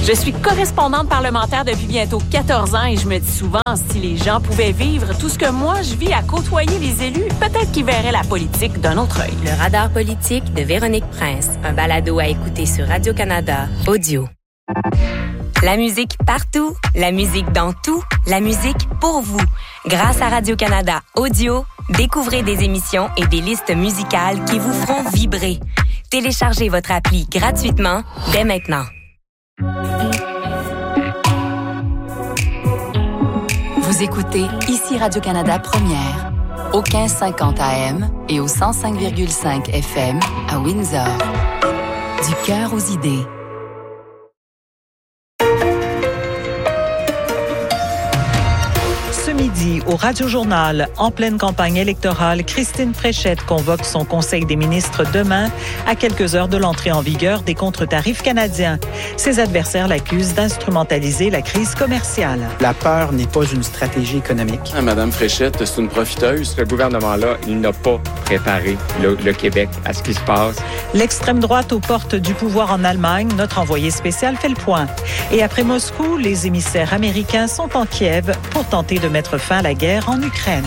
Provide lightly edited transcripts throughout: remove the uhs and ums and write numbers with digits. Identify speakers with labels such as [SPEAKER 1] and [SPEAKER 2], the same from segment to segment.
[SPEAKER 1] Je suis correspondante parlementaire depuis bientôt 14 ans et je me dis souvent, si les gens pouvaient vivre tout ce que moi je vis à côtoyer les élus, peut-être qu'ils verraient la politique d'un autre œil.
[SPEAKER 2] Le radar politique de Véronique Prince, un balado à écouter sur Radio-Canada Audio. La musique partout, la musique dans tout, la musique pour vous. Grâce à Radio-Canada Audio, découvrez des émissions et des listes musicales qui vous feront vibrer. Téléchargez votre appli gratuitement dès maintenant.
[SPEAKER 3] Vous écoutez ici Radio-Canada Première, au 1550 AM et au 105,5 FM à Windsor. Du cœur aux idées.
[SPEAKER 4] Ce midi, au Radio-Journal, en pleine campagne électorale, Christine Fréchette convoque son Conseil des ministres demain, à quelques heures de l'entrée en vigueur des contre-tarifs canadiens. Ses adversaires l'accusent d'instrumentaliser la crise commerciale.
[SPEAKER 5] La peur n'est pas une stratégie économique.
[SPEAKER 6] Madame Fréchette, c'est une profiteuse. Ce gouvernement-là, il n'a pas préparé le Québec à ce qui se passe.
[SPEAKER 4] L'extrême droite aux portes du pouvoir en Allemagne, notre envoyé spécial fait le point. Et après Moscou, les émissaires américains sont en Kiev pour tenter de mettre fin à la guerre en Ukraine.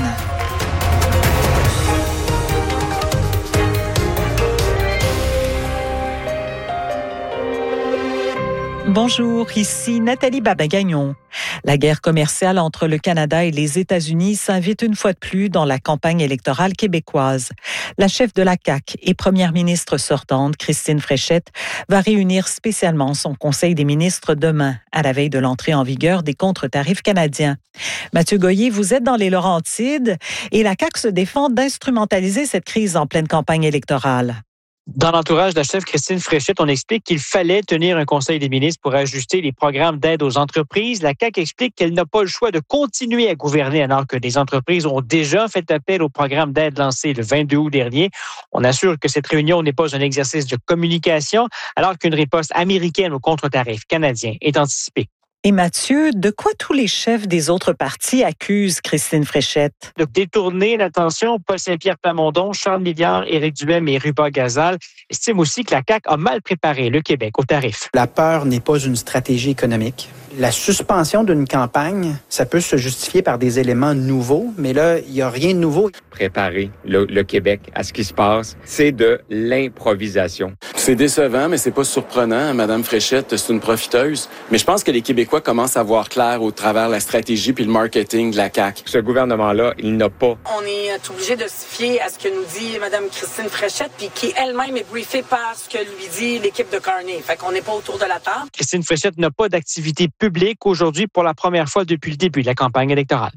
[SPEAKER 4] Bonjour, ici Nathalie Babin-Gagnon. La guerre commerciale entre le Canada et les États-Unis s'invite une fois de plus dans la campagne électorale québécoise. La chef de la CAQ et première ministre sortante, Christine Fréchette, va réunir spécialement son Conseil des ministres demain, à la veille de l'entrée en vigueur des contre-tarifs canadiens. Mathieu Goyer, vous êtes dans les Laurentides et la CAQ se défend d'instrumentaliser cette crise en pleine campagne électorale.
[SPEAKER 7] Dans l'entourage de la chef Christine Fréchette, on explique qu'il fallait tenir un conseil des ministres pour ajuster les programmes d'aide aux entreprises. La CAQ explique qu'elle n'a pas le choix de continuer à gouverner alors que les entreprises ont déjà fait appel au programme d'aide lancé le 22 août dernier. On assure que cette réunion n'est pas un exercice de communication alors qu'une riposte américaine aux contre-tarifs canadiens est anticipée.
[SPEAKER 4] Et Mathieu, de quoi tous les chefs des autres partis accusent Christine Fréchette?
[SPEAKER 7] De détourner l'attention, Paul Saint-Pierre Plamondon, Charles Milliard, Éric Duhem et Ruba Gazal estiment aussi que la CAQ a mal préparé le Québec aux tarifs.
[SPEAKER 5] La peur n'est pas une stratégie économique. La suspension d'une campagne, ça peut se justifier par des éléments nouveaux, mais là, il n'y a rien de nouveau.
[SPEAKER 6] Préparer le Québec à ce qui se passe, c'est de l'improvisation.
[SPEAKER 8] C'est décevant, mais c'est pas surprenant. Madame Fréchette, c'est une profiteuse. Mais je pense que les Québécois commencent à voir clair au travers la stratégie puis le marketing de la CAQ.
[SPEAKER 6] Ce gouvernement-là, il n'a pas.
[SPEAKER 9] On est obligé de se fier à ce que nous dit Mme Christine Fréchette, puis qui elle-même est briefée par ce que lui dit l'équipe de Carney. Fait qu'on n'est pas autour de la table.
[SPEAKER 7] Christine Fréchette n'a pas d'activité publique aujourd'hui pour la première fois depuis le début de la campagne électorale.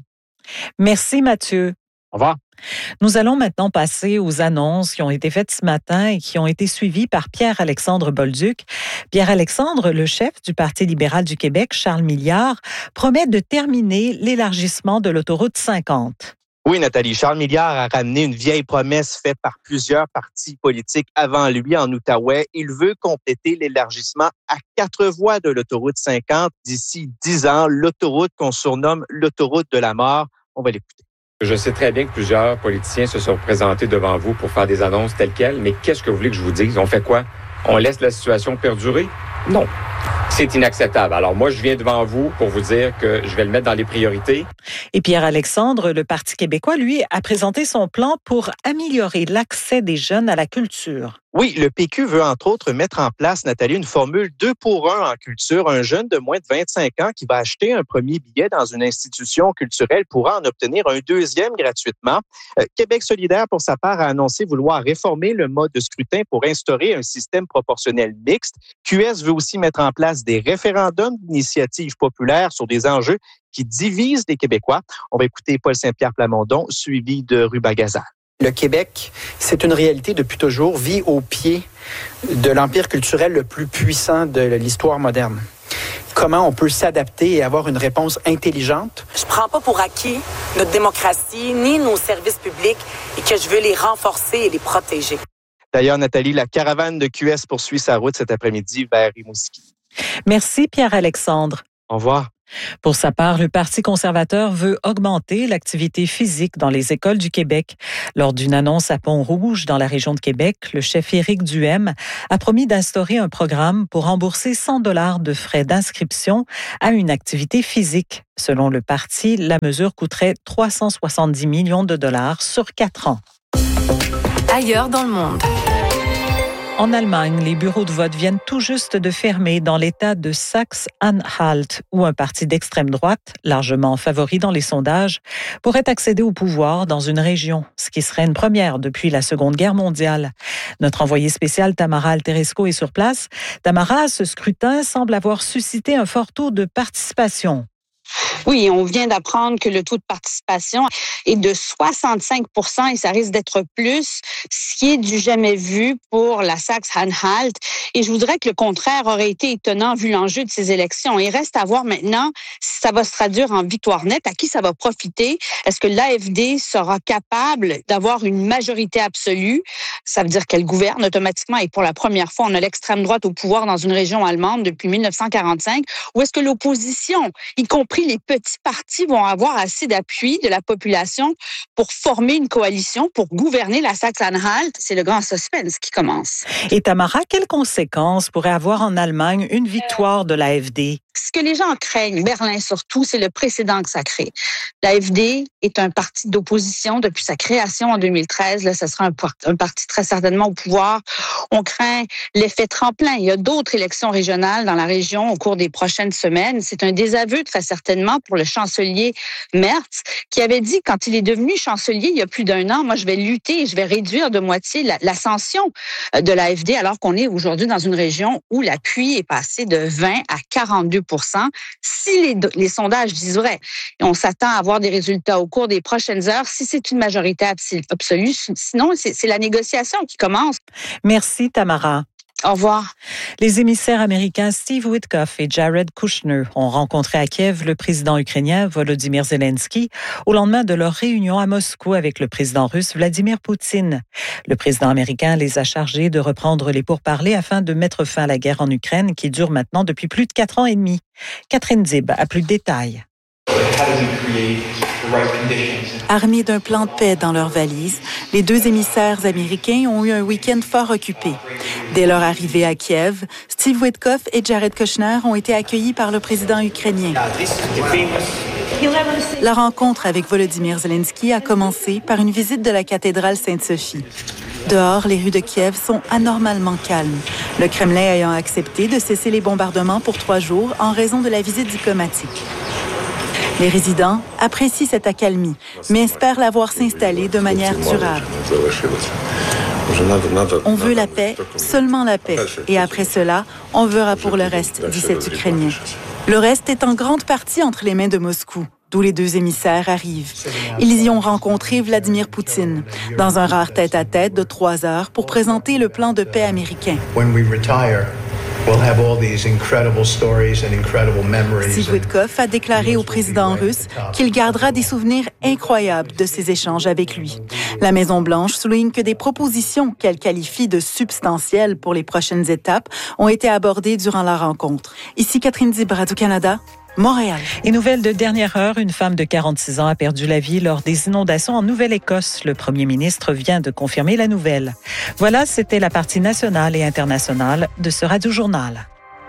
[SPEAKER 4] Merci Mathieu.
[SPEAKER 7] Au revoir.
[SPEAKER 4] Nous allons maintenant passer aux annonces qui ont été faites ce matin et qui ont été suivies par Pierre-Alexandre Bolduc. Pierre-Alexandre, le chef du Parti libéral du Québec, Charles Milliard, promet de terminer l'élargissement de l'autoroute 50.
[SPEAKER 10] Oui, Nathalie, Charles Milliard a ramené une vieille promesse faite par plusieurs partis politiques avant lui en Outaouais. Il veut compléter l'élargissement à 4 voies de l'autoroute 50 d'ici 10 ans, l'autoroute qu'on surnomme l'autoroute de la mort. On va l'écouter.
[SPEAKER 6] Je sais très bien que plusieurs politiciens se sont présentés devant vous pour faire des annonces telles quelles, mais qu'est-ce que vous voulez que je vous dise? On fait quoi? On laisse la situation perdurer? Non. C'est inacceptable. Alors moi, je viens devant vous pour vous dire que je vais le mettre dans les priorités.
[SPEAKER 4] Et Pierre-Alexandre, le Parti québécois, lui, a présenté son plan pour améliorer l'accès des jeunes à la culture.
[SPEAKER 10] Oui, le PQ veut entre autres mettre en place, Nathalie, une formule 2 pour 1 en culture. Un jeune de moins de 25 ans qui va acheter un premier billet dans une institution culturelle pourra en obtenir un deuxième gratuitement. Québec solidaire, pour sa part, a annoncé vouloir réformer le mode de scrutin pour instaurer un système proportionnel mixte. QS veut aussi mettre en place des référendums d'initiatives populaires sur des enjeux qui divisent les Québécois. On va écouter Paul Saint-Pierre Plamondon, suivi de Ruba Gazal.
[SPEAKER 5] Le Québec, c'est une réalité depuis toujours, vit au pied de l'empire culturel le plus puissant de l'histoire moderne. Comment on peut s'adapter et avoir une réponse intelligente?
[SPEAKER 9] Je prends pas pour acquis notre démocratie ni nos services publics et que je veux les renforcer et les protéger.
[SPEAKER 10] D'ailleurs, Nathalie, la caravane de QS poursuit sa route cet après-midi vers Rimouski.
[SPEAKER 4] Merci Pierre-Alexandre.
[SPEAKER 10] Au revoir.
[SPEAKER 4] Pour sa part, le Parti conservateur veut augmenter l'activité physique dans les écoles du Québec. Lors d'une annonce à Pont-Rouge, dans la région de Québec, le chef Éric Duhem a promis d'instaurer un programme pour rembourser 100 $ de frais d'inscription à une activité physique. Selon le parti, la mesure coûterait 370 millions de dollars sur 4 ans.
[SPEAKER 2] Ailleurs dans le monde.
[SPEAKER 4] En Allemagne, les bureaux de vote viennent tout juste de fermer dans l'État de Saxe-Anhalt, où un parti d'extrême droite, largement favori dans les sondages, pourrait accéder au pouvoir dans une région, ce qui serait une première depuis la Seconde Guerre mondiale. Notre envoyée spéciale Tamara Alteresco est sur place. Tamara, ce scrutin semble avoir suscité un fort taux de participation.
[SPEAKER 11] Oui, on vient d'apprendre que le taux de participation est de 65 % et ça risque d'être plus, ce qui est du jamais vu pour la Saxe-Anhalt. Et je voudrais que le contraire aurait été étonnant vu l'enjeu de ces élections. Il reste à voir maintenant si ça va se traduire en victoire nette, à qui ça va profiter. Est-ce que l'AfD sera capable d'avoir une majorité absolue? Ça veut dire qu'elle gouverne automatiquement et pour la première fois, on a l'extrême droite au pouvoir dans une région allemande depuis 1945. Ou est-ce que l'opposition, y compris les petits partis, vont avoir assez d'appui de la population pour former une coalition, pour gouverner la Saxe-Anhalt? C'est le grand suspense qui commence.
[SPEAKER 4] Et Tamara, quelles conséquences pourrait avoir en Allemagne une victoire de l'AfD?
[SPEAKER 11] Ce que les gens craignent, Berlin surtout, c'est le précédent que ça crée. L'AfD est un parti d'opposition depuis sa création en 2013. Là, ce sera un parti très certainement au pouvoir. On craint l'effet tremplin. Il y a d'autres élections régionales dans la région au cours des prochaines semaines. C'est un désaveu très certainement pour le chancelier Merz, qui avait dit quand il est devenu chancelier il y a plus d'1 an, moi je vais lutter et je vais réduire de moitié l'ascension de l'AfD, alors qu'on est aujourd'hui dans une région où l'appui est passé de 20 à 42 %. Si les sondages disent vrai, et on s'attend à avoir des résultats au cours des prochaines heures, si c'est une majorité absolue, sinon c'est la négociation qui commence.
[SPEAKER 4] Merci Tamara.
[SPEAKER 11] Au revoir.
[SPEAKER 4] Les émissaires américains Steve Witkoff et Jared Kushner ont rencontré à Kiev le président ukrainien Volodymyr Zelensky au lendemain de leur réunion à Moscou avec le président russe Vladimir Poutine. Le président américain les a chargés de reprendre les pourparlers afin de mettre fin à la guerre en Ukraine qui dure maintenant depuis plus de 4 ans et demi. Catherine Zib a plus de détails.
[SPEAKER 12] Armés d'un plan de paix dans leurs valises, les 2 émissaires américains ont eu un week-end fort occupé. Dès leur arrivée à Kiev, Steve Witkoff et Jared Kushner ont été accueillis par le président ukrainien. La rencontre avec Volodymyr Zelensky a commencé par une visite de la cathédrale Sainte-Sophie. Dehors, les rues de Kiev sont anormalement calmes, le Kremlin ayant accepté de cesser les bombardements pour 3 jours en raison de la visite diplomatique. Les résidents apprécient cette accalmie, mais espèrent la voir s'installer de manière durable. On veut la paix, seulement la paix. Et après cela, on verra pour le reste, dit cet Ukrainien. Le reste est en grande partie entre les mains de Moscou, d'où les 2 émissaires arrivent. Ils y ont rencontré Vladimir Poutine, dans un rare tête-à-tête de 3 heures pour présenter le plan de paix américain. Steve Witkoff a déclaré au président russe qu'il gardera des souvenirs incroyables de ces échanges avec lui. La Maison-Blanche souligne que des propositions qu'elle qualifie de substantielles pour les prochaines étapes ont été abordées durant la rencontre. Ici Catherine Zib, Radio-Canada. Montréal.
[SPEAKER 4] Et nouvelle de dernière heure, une femme de 46 ans a perdu la vie lors des inondations en Nouvelle-Écosse. Le premier ministre vient de confirmer la nouvelle. Voilà, c'était la partie nationale et internationale de ce Radio-Journal.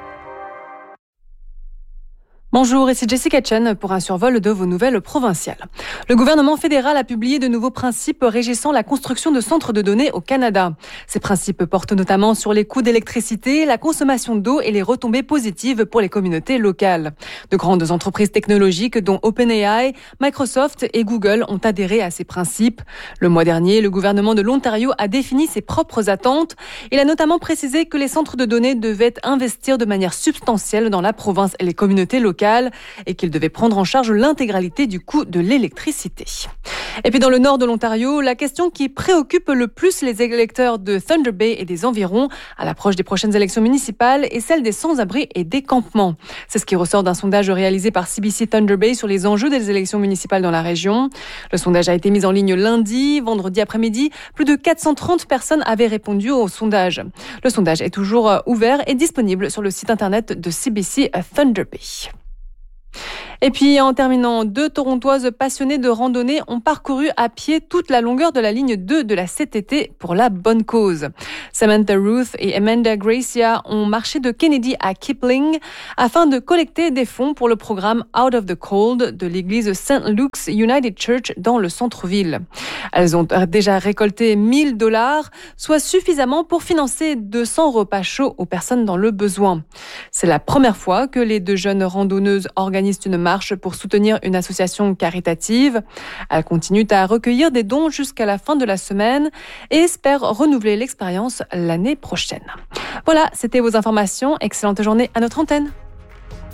[SPEAKER 13] Bonjour, ici Jessica Chen pour un survol de vos nouvelles provinciales. Le gouvernement fédéral a publié de nouveaux principes régissant la construction de centres de données au Canada. Ces principes portent notamment sur les coûts d'électricité, la consommation d'eau et les retombées positives pour les communautés locales. De grandes entreprises technologiques dont OpenAI, Microsoft et Google ont adhéré à ces principes. Le mois dernier, le gouvernement de l'Ontario a défini ses propres attentes. Il a notamment précisé que les centres de données devaient investir de manière substantielle dans la province et les communautés locales et qu'il devait prendre en charge l'intégralité du coût de l'électricité. Et puis dans le nord de l'Ontario, la question qui préoccupe le plus les électeurs de Thunder Bay et des environs à l'approche des prochaines élections municipales est celle des sans-abri et des campements. C'est ce qui ressort d'un sondage réalisé par CBC Thunder Bay sur les enjeux des élections municipales dans la région. Le sondage a été mis en ligne lundi, vendredi après-midi. Plus de 430 personnes avaient répondu au sondage. Le sondage est toujours ouvert et disponible sur le site internet de CBC Thunder Bay. Et puis, en terminant, 2 Torontoises passionnées de randonnée ont parcouru à pied toute la longueur de la ligne 2 de la CTT pour la bonne cause. Samantha Ruth et Amanda Gracia ont marché de Kennedy à Kipling afin de collecter des fonds pour le programme Out of the Cold de l'église St. Luke's United Church dans le centre-ville. Elles ont déjà récolté $1,000, soit suffisamment pour financer 200 repas chauds aux personnes dans le besoin. C'est la première fois que les 2 jeunes randonneuses organisent une marche pour soutenir une association caritative. Elles continuent à recueillir des dons jusqu'à la fin de la semaine et espèrent renouveler l'expérience l'année prochaine. Voilà, c'était vos informations. Excellente journée à notre antenne.